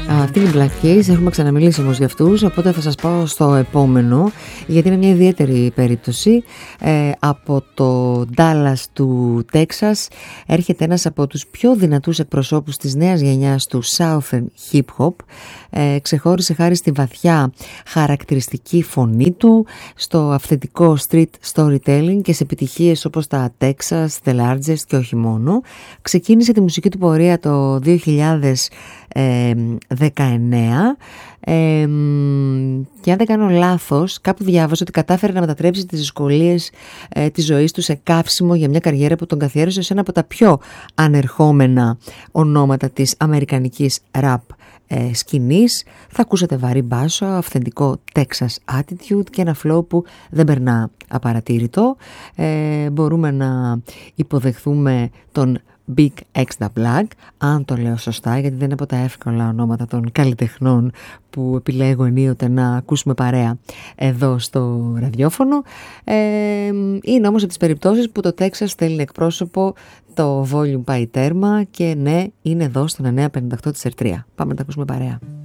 Αυτή είναι η Black Keys, έχουμε ξαναμιλήσει όμως για αυτούς, οπότε θα σας πάω στο επόμενο, γιατί είναι μια ιδιαίτερη περίπτωση. Από το Dallas του Τέξας έρχεται ένας από τους πιο δυνατούς εκπροσώπους της νέας γενιάς του Southern Hip Hop. Ξεχώρισε χάρη στη βαθιά χαρακτηριστική φωνή του, στο αυθεντικό street storytelling και σε επιτυχίες όπως τα Texas, The Largest και όχι μόνο. Ξεκίνησε τη μουσική του πορεία το 2019 και αν δεν κάνω λάθος, κάπου διάβαζα ότι κατάφερε να μετατρέψει τις δυσκολίες της ζωής του σε καύσιμο για μια καριέρα που τον καθιέρωσε σε ένα από τα πιο ανερχόμενα ονόματα της αμερικανικής rap σκηνής. Θα ακούσετε βαρύ μπάσο, αυθεντικό Texas attitude και ένα flow που δεν περνά απαρατήρητο. Μπορούμε να υποδεχθούμε τον Big Extra Black, αν το λέω σωστά, γιατί δεν είναι από τα εύκολα ονόματα των καλλιτεχνών που επιλέγω ενίοτε να ακούσουμε παρέα εδώ στο ραδιόφωνο. Είναι όμως από τις περιπτώσεις που το Texas στέλνει εκπρόσωπο, το volume πάει τέρμα και ναι, είναι εδώ στον 958 της R3. Πάμε να τα ακούσουμε παρέα.